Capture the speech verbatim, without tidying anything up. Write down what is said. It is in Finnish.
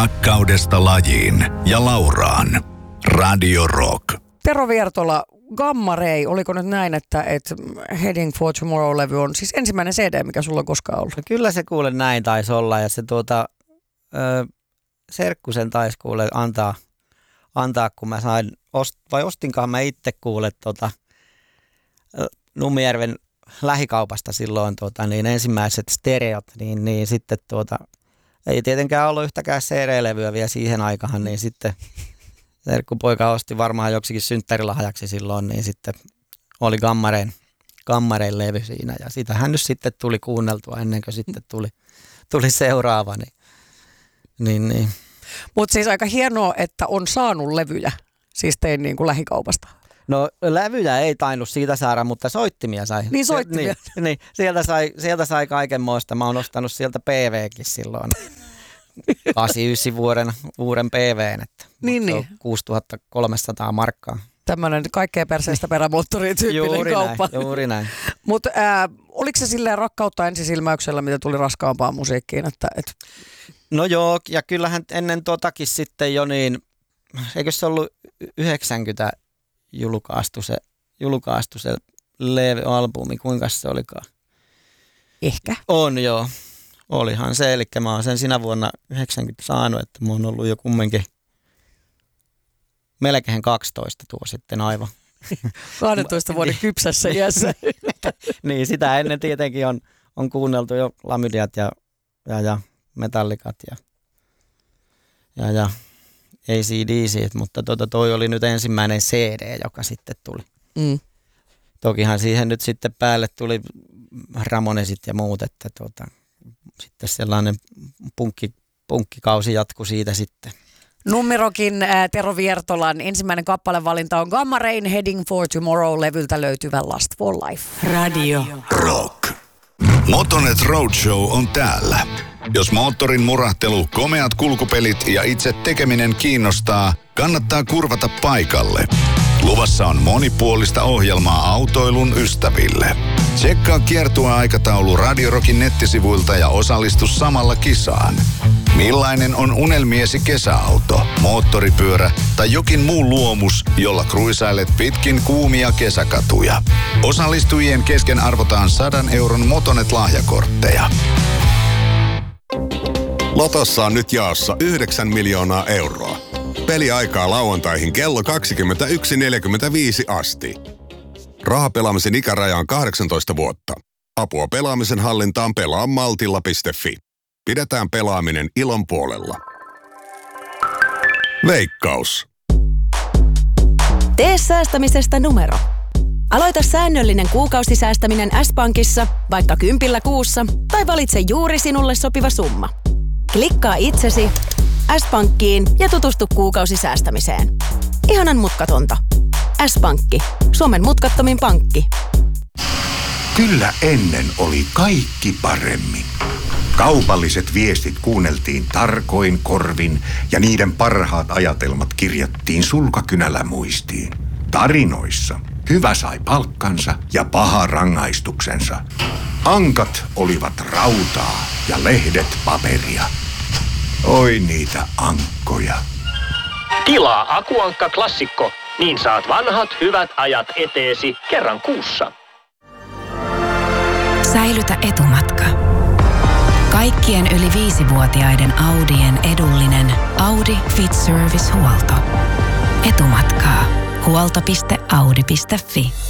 Rakkaudesta lajiin ja Lauraan. Radio Rock. Tero Viertola, Gamma Ray, oliko nyt näin, että, että Heading for Tomorrow-levy on siis ensimmäinen C D, mikä sulla on koskaan ollut? No kyllä se kuule näin taisi olla ja se tuota, ö, Serkkusen taisi kuule antaa, antaa, kun mä sain, ost, vai ostinkaan mä itse kuule tota, Nummijärven lähikaupasta silloin tuota, niin ensimmäiset stereot, niin, niin sitten tuota, ei tietenkään ollut yhtäkään C D-levyä vielä siihen aikaan, niin sitten serkkupoika osti varmaan joksikin synttärilahjaksi silloin, niin sitten oli Gammareen, Gammareen levy siinä ja sitähän nyt sitten tuli kuunneltua ennen kuin sitten tuli, tuli seuraava. Niin, niin, niin. Mutta siis aika hienoa, että on saanut levyjä, siis tein niin kuin lähikaupasta. No levyjä ei tainnut siitä saada, mutta soittimia sai. Niin soittimia. Niin, niin sieltä, sai, sieltä sai kaikenmoista. Mä oon ostanut sieltä P V:kin silloin. kahdeksankymmentäyhdeksän vuoden, vuoden P V:n, että niin, niin. kuusituhatta kolmesataa markkaa. Tämmöinen kaikkea perseestä perämoottoriin tyyppinen juuri kauppa. Näin, juuri näin. Mutta äh, oliko se silleen rakkautta ensisilmäyksellä, mitä tuli raskaampaan musiikkiin? Että, et... No joo, ja kyllähän ennen totakin sitten jo niin, eikö se ollut yhdeksänkymmentä julkaistu se, julkaistu se levy-albumi, kuinka se olikaan? Ehkä. On joo, olihan se, eli mä oon sen sinä vuonna yhdeksänkymmentä saanut, että mä oon ollut jo kumminkin melkein kaksitoista tuo sitten aivan. kaksitoista vuoden kypsässä iässä. Niin, sitä ennen tietenkin on, on kuunneltu jo Lamydiat ja, ja, ja Metallicat ja, ja, ja A C D C, mutta tota, toi oli nyt ensimmäinen C D, joka sitten tuli. Mm. Tokihan siihen nyt sitten päälle tuli Ramonesit ja muut, että tota, sitten sellainen punkki, punkkikausi jatkui siitä sitten. Numerokin äh, Tero Viertolan ensimmäinen kappalevalinta on Gamma Rain Heading for Tomorrow-levyltä löytyvä Lust for Life. Radio Rock. Motonet Roadshow on täällä. Jos moottorin murahtelu, komeat kulkupelit ja itse tekeminen kiinnostaa, kannattaa kurvata paikalle. Luvassa on monipuolista ohjelmaa autoilun ystäville. Tsekkaa kiertueaikataulu Radio Rockin nettisivuilta ja osallistu samalla kisaan. Millainen on unelmiesi kesäauto, moottoripyörä tai jokin muu luomus, jolla kruisailet pitkin kuumia kesäkatuja? Osallistujien kesken arvotaan sadan euron Motonet-lahjakortteja. Lotossa on nyt jaossa yhdeksän miljoonaa euroa. Peliaikaa lauantaihin kello kaksikymmentäyksi neljäkymmentäviisi asti. Rahapelaamisen ikäraja on kahdeksantoista vuotta. Apua pelaamisen hallintaan pelaa maltilla piste fi. Pidetään pelaaminen ilon puolella. Veikkaus. Tee säästämisestä numero. Aloita säännöllinen kuukausisäästäminen S-Pankissa vaikka kympillä kuussa tai valitse juuri sinulle sopiva summa. Klikkaa itsesi S-Pankkiin ja tutustu kuukausisäästämiseen. Ihanan mutkatonta. S-Pankki. Suomen mutkattomin pankki. Kyllä ennen oli kaikki paremmin. Kaupalliset viestit kuunneltiin tarkoin korvin ja niiden parhaat ajatelmat kirjattiin sulkakynällä muistiin. Tarinoissa hyvä sai palkkansa ja paha rangaistuksensa. Ankat olivat rautaa ja lehdet paperia. Oi niitä ankkoja. Tilaa Akuankka Klassikko, niin saat vanhat hyvät ajat eteesi kerran kuussa. Säilytä etumatka. Kaikkien yli viisivuotiaiden Audien edullinen Audi Fit Service-huolto. Etumatkaa. Huolto piste audi piste fi